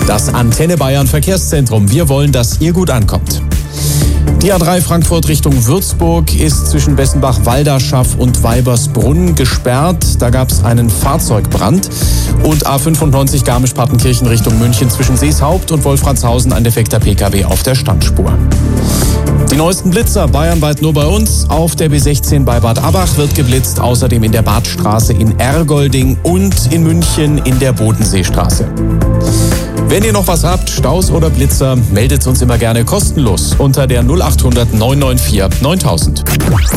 Das Antenne Bayern Verkehrszentrum. Wir wollen, dass ihr gut ankommt. Die A3 Frankfurt Richtung Würzburg ist zwischen Bessenbach, Walderschaff und Weibersbrunn gesperrt. Da gab es einen Fahrzeugbrand. Und A95 Garmisch-Partenkirchen Richtung München zwischen Seeshaupt und Wolfratshausen ein defekter Pkw auf der Standspur. Die neuesten Blitzer bayernweit nur bei uns. Auf der B16 bei Bad Abbach wird geblitzt, außerdem in der Badstraße in Ergolding und in München in der Bodenseestraße. Wenn ihr noch was habt, Staus oder Blitzer, meldet uns immer gerne kostenlos unter der 0800 994 9000.